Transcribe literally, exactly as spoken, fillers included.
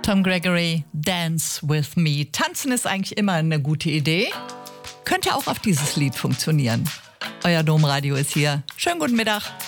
Tom Gregory, Dance with Me. Tanzen ist eigentlich immer eine gute Idee. Könnte auch auf dieses Lied funktionieren. Euer Domradio ist hier. Schönen guten Mittag.